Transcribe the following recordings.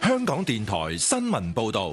香港電台新聞報道。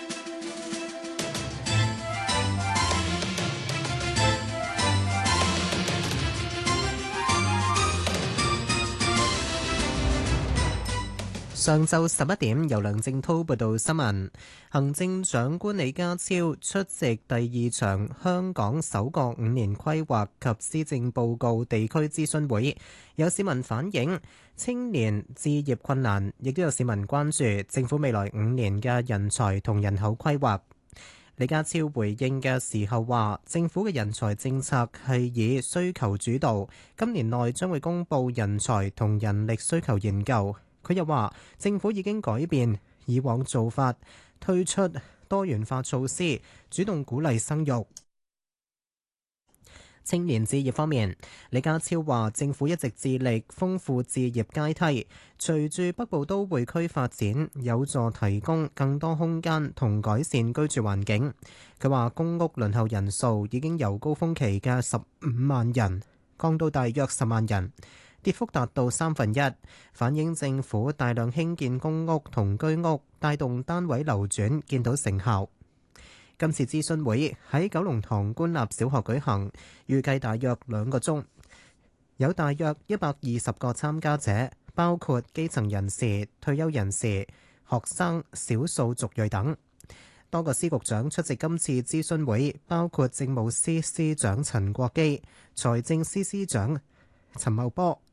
上晝11點，由梁正滔報道新聞。行政長官李家超出席第二場香港首個5年規劃及施政報告地區諮詢會，有市民反映青年置業困難，亦都有市民關注政府未來5年嘅人才同人口規劃。李家超回應嘅時候話，政府嘅人才政策係以需求主導，今年內將會公布人才同人力需求研究。佢又話，政府已經改變以往做法，推出多元化措施，主動鼓勵生育。青年置業方面，李家超話政府一直致力豐富置業階梯，隨住北部都會區發展，有助提供更多空間同改善居住環境。佢話公屋輪候人數已經由高峰期嘅15萬人降到大約10萬人，跌幅達到1/3，反映政府大量興建公屋同居屋，帶動單位流轉，見到成效。今次諮詢會喺九龍塘官立小學舉行，預計大約2個鐘，有大約120個參加者，包括基層人士、退休人士、學生、少數族裔等。多個司局長出席今次諮詢會，包括政務司司長陳國基、財政司司長陳茂波、